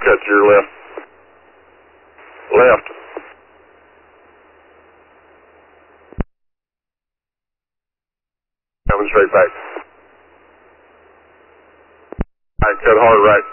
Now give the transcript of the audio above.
cut to your left. Left. Coming straight back. Alright, cut hard right.